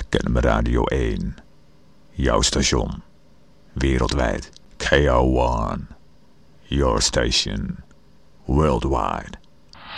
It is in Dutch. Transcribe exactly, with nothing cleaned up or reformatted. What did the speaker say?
Ken me Radio één. Jouw station. Wereldwijd. K O one. Your station. Worldwide.